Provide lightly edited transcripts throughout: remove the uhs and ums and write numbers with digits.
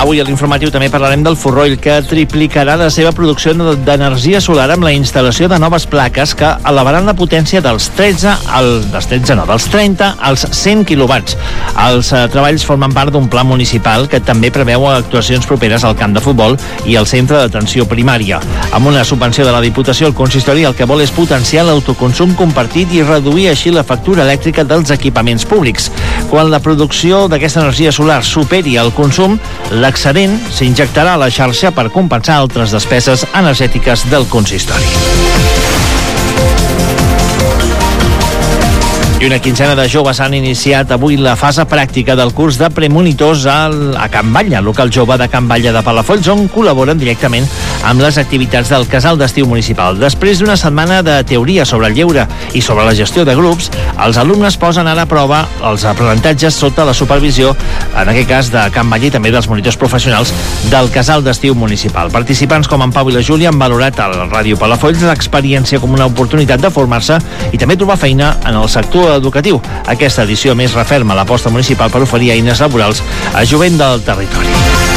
Avui a l'informatiu també parlarem del Forroll, que triplicarà la seva producció d'energia solar amb la instal·lació de noves plaques que elevaran la potència dels 30 als 100 quilowatts. Els treballs formen part d'un pla municipal que també preveu actuacions properes al camp de futbol i al centre d'atenció primària. Amb una subvenció de la Diputació, el consistori el que vol és potenciar l'autoconsum compartit i reduir així la factura elèctrica dels equipaments públics. Quan la producció d'aquesta energia solar superi el consum, l'excedent s'injectarà a la xarxa per compensar altres despeses energètiques del consistori. I una quinzena de joves han iniciat avui la fase pràctica del curs de premonitors a Can Batlle, local jove de Can Batlle de Palafolls, on col·laboren directament amb les activitats del casal d'estiu municipal. Després d'una setmana de teoria sobre el lleure i sobre la gestió de grups, els alumnes posen ara a prova els aprenentatges sota la supervisió, en aquest cas de Can Batlle i també dels monitors professionals del casal d'estiu municipal. Participants com en Pau i la Júlia han valorat a la Ràdio Palafolls l'experiència com una oportunitat de formar-se i també trobar feina en el sector educatiu. Aquesta edició més referma l'aposta municipal per oferir eines laborals a jovent del territori.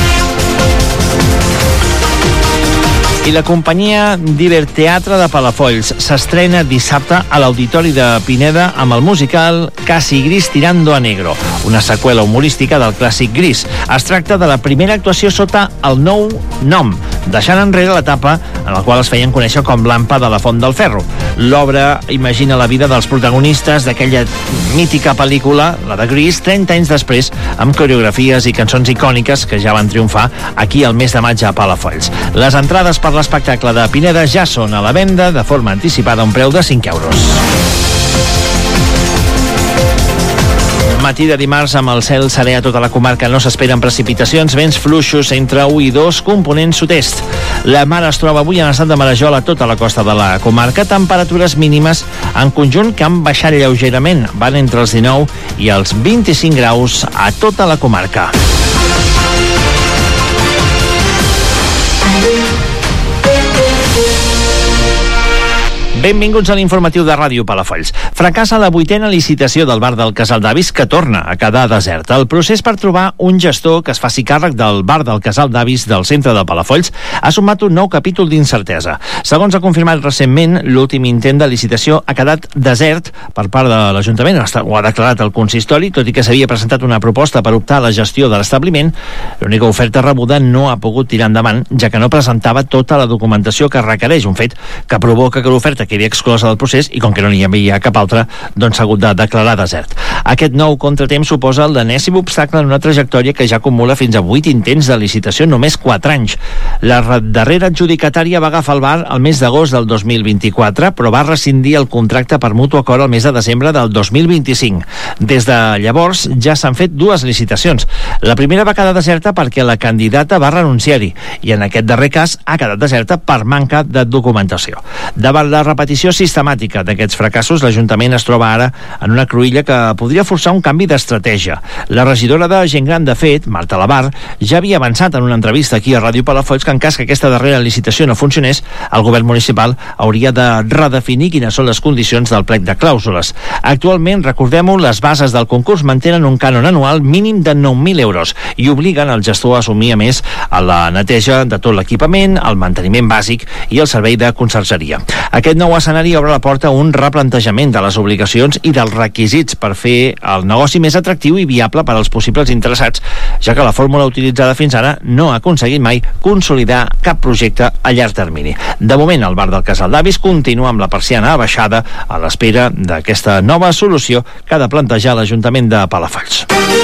I la companyia Diverteatre de Palafolls s'estrena dissabte a l'Auditori de Pineda amb el musical Casi Gris tirando a negro, una seqüela humorística del clàssic Gris. Es tracta de la primera actuació sota el nou nom, deixant enrere l'etapa en la qual es feien conèixer com l'Ampa de la Font del Ferro. L'obra imagina la vida dels protagonistes d'aquella mítica pel·lícula, la de Gris, 30 anys després, amb coreografies i cançons icòniques que ja van triomfar aquí al mes de maig a Palafolls. Les entrades per l'espectacle de Pineda ja són a la venda de forma anticipada a un preu de 5 euros. Matí de dimarts amb el cel serè a tota la comarca. No s'esperen precipitacions, vents fluixos entre 1 i 2, component sud-est. La mar es troba avui en estat de marejol a tota la costa de la comarca. Temperatures mínimes en conjunt que han baixat lleugerament. Van entre els 19 i els 25 graus a tota la comarca. Benvinguts a l'informatiu de Ràdio Palafolls. Fracassa la 8a licitació del bar del Casal d'Avis, que torna a quedar desert. El procés per trobar un gestor que es faci càrrec del bar del Casal d'Avis del centre de Palafolls ha sumat un nou capítol d'incertesa. Segons ha confirmat recentment, l'últim intent de licitació ha quedat desert per part de l'Ajuntament, ho ha declarat el consistori, tot i que s'havia presentat una proposta per optar a la gestió de l'establiment. L'única oferta rebuda no ha pogut tirar endavant, ja que no presentava tota la documentació que requereix, un fet que provoca que l'oferta quedi exclosa del procés i com que no n'hi havia cap altra, doncs s'ha hagut de declarar desert. Aquest nou contratemps suposa l'enèsim obstacle en una trajectòria que ja acumula fins a 8 intents de licitació en només 4 anys. La darrera adjudicatària va agafar el bar el mes d'agost del 2024, però va rescindir el contracte per mutu acord el mes de desembre del 2025. Des de llavors ja s'han fet 2 licitacions. La primera va quedar deserta perquè la candidata va renunciar-hi i en aquest darrer cas ha quedat deserta per manca de documentació. Davant la repetició sistemàtica d'aquests fracassos, l'Ajuntament es troba ara en una cruïlla que podria forçar un canvi d'estratègia. La regidora de Gent Gran, de fet, Marta Lavar, ja havia avançat en una entrevista aquí a Ràdio Palafolls que en cas que aquesta darrera licitació no funcionés, el govern municipal hauria de redefinir quines són les condicions del plec de clàusules. Actualment, recordem-ho, les bases del concurs mantenen un cànon anual mínim de 9.000 euros i obliguen el gestor a assumir, a més, a la neteja de tot l'equipament, el manteniment bàsic i el servei de consergeria. Aquest nou escenari obre la porta a un replantejament de les obligacions i dels requisits per fer el negoci més atractiu i viable per als possibles interessats, ja que la fórmula utilitzada fins ara no ha aconseguit mai consolidar cap projecte a llarg termini. De moment, el bar del Casal d'Avis continua amb la persiana abaixada a l'espera d'aquesta nova solució que ha de plantejar l'Ajuntament de Palafolls.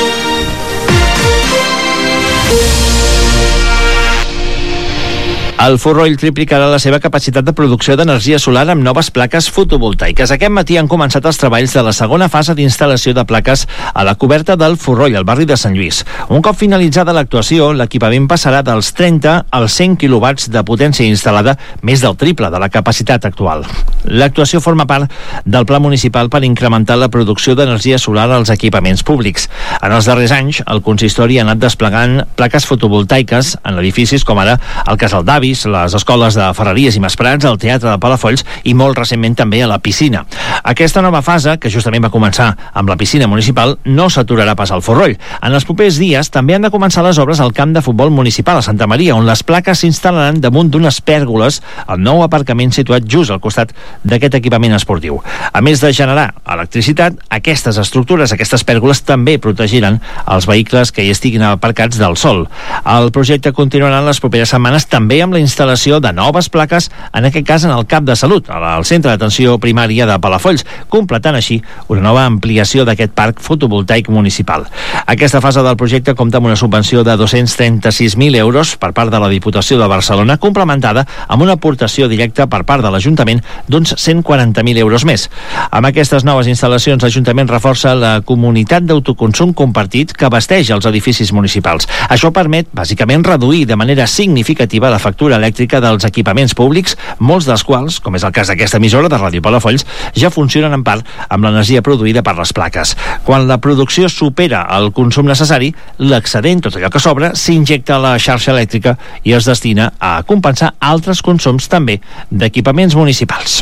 El Forroll triplicarà la seva capacitat de producció d'energia solar amb noves plaques fotovoltaiques. Aquest matí han començat els treballs de la segona fase d'instal·lació de plaques a la coberta del Forroll, al barri de Sant Lluís. Un cop finalitzada l'actuació, l'equipament passarà dels 30 als 100 quilowatts de potència instal·lada, més del triple de la capacitat actual. L'actuació forma part del pla municipal per incrementar la producció d'energia solar als equipaments públics. En els darrers anys, el consistori ha anat desplegant plaques fotovoltaiques en edificis com ara el Casal d'Avis, laboratoris, les escoles de Ferreries i Masprats, el Teatre de Palafolls i molt recentment també a la piscina. Aquesta nova fase, que justament va començar amb la piscina municipal, no s'aturarà pas al Forroll. En els propers dies també han de començar les obres al camp de futbol municipal a Santa Maria, on les plaques s'instal·laran damunt d'unes pèrgoles al nou aparcament situat just al costat d'aquest equipament esportiu. A més de generar electricitat, aquestes estructures, aquestes pèrgoles, també protegiran els vehicles que hi estiguin aparcats del sol. El projecte continuarà en les properes setmanes també amb la instal·lació de noves plaques, en aquest cas en el CAP de Salut, al Centre d'Atenció Primària de Palafolls, completant així una nova ampliació d'aquest parc fotovoltaic municipal. Aquesta fase del projecte compta amb una subvenció de 236.000 euros per part de la Diputació de Barcelona, complementada amb una aportació directa per part de l'Ajuntament d'uns 140.000 euros més. Amb aquestes noves instal·lacions, l'Ajuntament reforça la comunitat d'autoconsum compartit que abasteix els edificis municipals. Això permet, bàsicament, reduir de manera significativa la factura elèctrica dels equipaments públics, molts dels quals, com és el cas d'aquesta emissora de Ràdio Palafolls, ja funcionen en part amb l'energia produïda per les plaques. Quan la producció supera el consum necessari, l'excedent, tot allò que sobra, s'injecta a la xarxa elèctrica i es destina a compensar altres consums també d'equipaments municipals.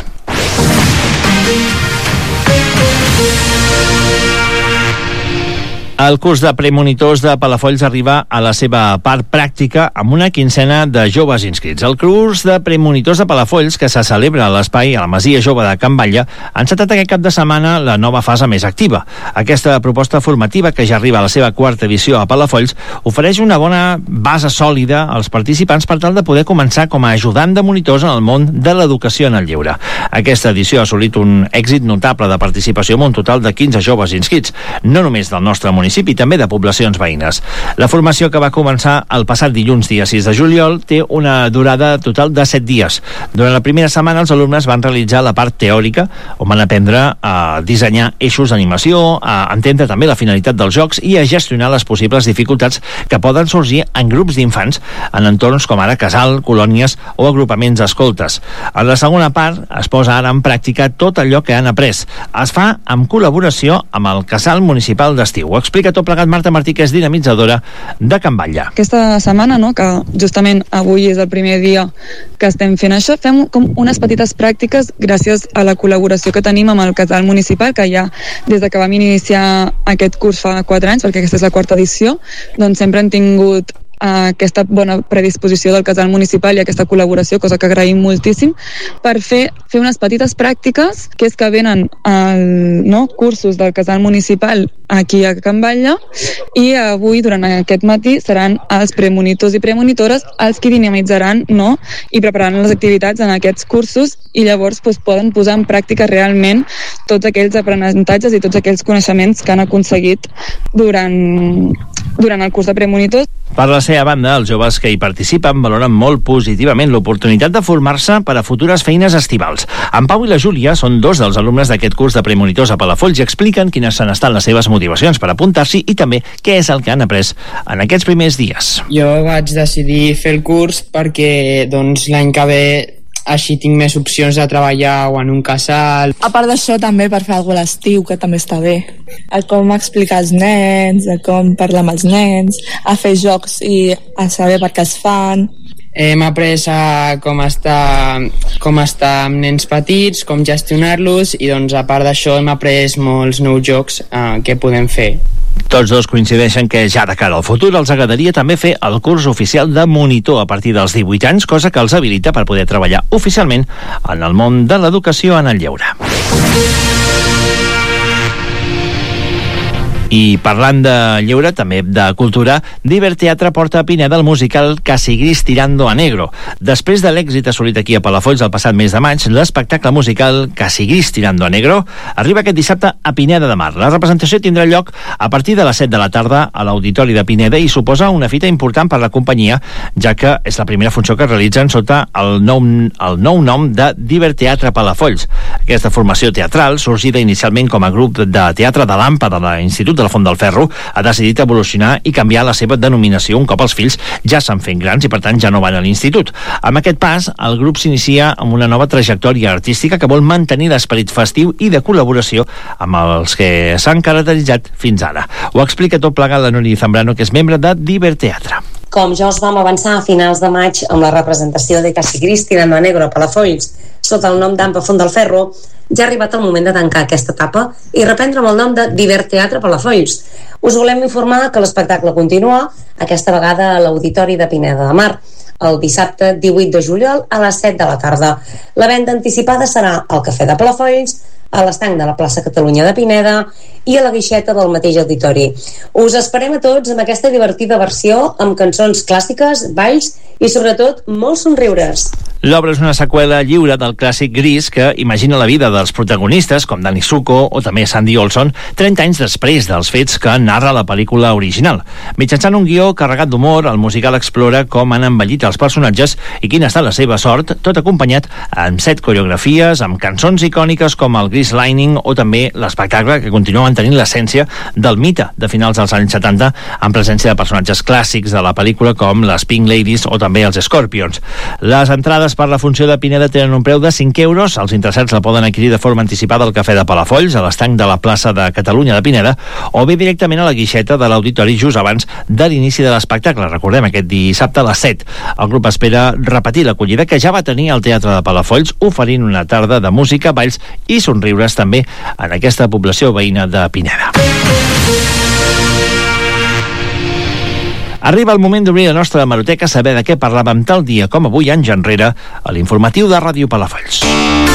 El curs de premonitors de Palafolls arriba a la seva part pràctica amb una quinzena de joves inscrits. El curs de premonitors de Palafolls, que se celebra a l'espai a la Masia Jove de Can Batlle, ha encetat aquest cap de setmana la nova fase més activa. Aquesta proposta formativa, que ja arriba a la seva quarta edició a Palafolls, ofereix una bona base sòlida als participants per tal de poder començar com a ajudant de monitors en el món de l'educació en el lleure. Aquesta edició ha assolit un èxit notable de participació amb un total de 15 joves inscrits, no només del nostre municipi, i també de poblacions veïnes. La formació, que va començar el passat dilluns, dia 6 de juliol, té una durada total de 7 dies. Durant la primera setmana, els alumnes van realitzar la part teòrica, on van aprendre a dissenyar eixos d'animació, a entendre també la finalitat dels jocs i a gestionar les possibles dificultats que poden sorgir en grups d'infants en entorns com ara casal, colònies o agrupaments escoltes. En la segona part es posa ara en pràctica tot allò que han après. Es fa en col·laboració amb el Casal Municipal d'Estiu. Ho explica tot plegat Marta Martí, que és dinamitzadora de Can Batlle. Aquesta setmana, que justament avui és el primer dia que estem fent això, fem com unes petites pràctiques gràcies a la col·laboració que tenim amb el Casal Municipal, que ja des de que vam iniciar aquest curs fa 4 anys, perquè aquesta és la quarta edició, doncs sempre hem tingut aquesta bona predisposició del Casal Municipal i aquesta col·laboració, cosa que agraïm moltíssim, per fer unes petites pràctiques, que és que venen cursos del Casal Municipal aquí a Can Batlle, i avui, durant aquest matí, seran els premonitors i premonitores els que dinamitzaran i prepararan les activitats en aquests cursos, i llavors poden posar en pràctica realment tots aquells aprenentatges i tots aquells coneixements que han aconseguit durant el curs de premonitors. Per la seva banda, els joves que hi participen valoren molt positivament l'oportunitat de formar-se per a futures feines estivals. En Pau i la Júlia són dos dels alumnes d'aquest curs de premonitors a Palafolls i expliquen quines han estat les seves motivacions per apuntar-s'hi i també què és el que han après en aquests primers dies. Jo vaig decidir fer el curs perquè l'any que ve així tinc més opcions de treballar o en un casal. A part d'això, també per fer alguna cosa a l'estiu, que també està bé. A com explicar als nens, a com parlar amb els nens, a fer jocs i a saber per què es fan. Hem après a com estar amb nens petits, com gestionar-los, i a part d'això hem après molts nous jocs que podem fer. Tots dos coincideixen que ja de cara al futur els agradaria també fer el curs oficial de monitor a partir dels 18 anys, cosa que els habilita per poder treballar oficialment en el món de l'educació en el lleure. I parlant de lleure, també de cultura, Diver Teatre porta a Pineda el musical Casi Gris tirando a negro. Després de l'èxit assolit aquí a Palafolls el passat mes de maig, l'espectacle musical Casi Gris tirando a negro arriba aquest dissabte a Pineda de Mar. La representació tindrà lloc a partir de les 7 de la tarda a l'Auditori de Pineda i suposa una fita important per la companyia, ja que és la primera funció que realitzen sota el nou nom de Diver Teatre Palafolls. Aquesta formació teatral, sorgida inicialment com a grup de teatre de l'AMPA de l'Institut de la Font del Ferro, ha decidit evolucionar i canviar la seva denominació un cop els fills ja s'han fet grans i per tant ja no van a l'institut. Amb aquest pas, el grup s'inicia amb una nova trajectòria artística que vol mantenir l'esperit festiu i de col·laboració amb els que s'han caracteritzat fins ara. Ho explica tot plegat la Núria Zambrano, que és membre de Diver Teatre. Com ja us vam avançar a finals de maig amb la representació de Casi Cristina no Negro a Palafolls sota el nom d'Ampa Font del Ferro, ja ha arribat el moment de tancar aquesta etapa i reprendre amb el nom de Divert Teatre Palafolls. Us volem informar que l'espectacle continua, aquesta vegada a l'Auditori de Pineda de Mar, el dissabte 18 de juliol a les 7 de la tarda. La venda anticipada serà al Cafè de Palafolls, a l'estanc de la plaça Catalunya de Pineda i a la guixeta del mateix auditori. Us esperem a tots amb aquesta divertida versió amb cançons clàssiques, balls i sobretot molts somriures. L'obra és una seqüela lliure del clàssic Gris que imagina la vida dels protagonistes com Danny Zuko o també Sandy Olson 30 anys després dels fets que narra la pel·lícula original. Mitjançant un guió carregat d'humor, el musical explora com han envellit els personatges i quina ha estat la seva sort, tot acompanyat amb 7 coreografies, amb cançons icòniques com el Grease Lightning o també l'espectacle que continua mantenint l'essència del mite de finals dels anys 70 amb presència de personatges clàssics de la pel·lícula com les Pink Ladies o també els Scorpions. Les entrades per la funció de Pineda tenen un preu de 5 euros. Els interessats la poden adquirir de forma anticipada al Cafè de Palafolls, a l'estanc de la plaça de Catalunya de Pineda, o bé directament a la guixeta de l'auditori just abans de l'inici de l'espectacle. Recordem, aquest dissabte a les 7. El grup espera repetir l'acollida que ja va tenir al Teatre de Palafolls, oferint una tarda de música, balls i somriures també en aquesta població veïna de Pineda. Arriba el moment d'obrir la nostra hemeroteca, saber de què parlàvem tal dia com avui anys enrere a l'informatiu de Ràdio Palafolls.